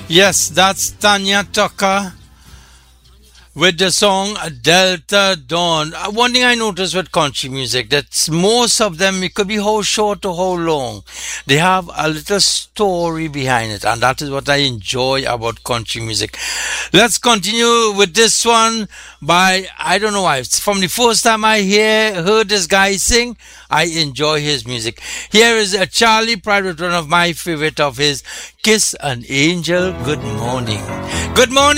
Yes, that's Tanya Tucker with the song Delta Dawn. One thing I noticed with country music that most of them it could be how short or how long. They have a little story behind it, and that is what I enjoy about country music. Let's continue with this one by I don't know why. It's from the first time heard this guy sing, I enjoy his music. Here is a Charlie Pride with one of my favorite of his, Kiss an Angel Good Morning. Good morning.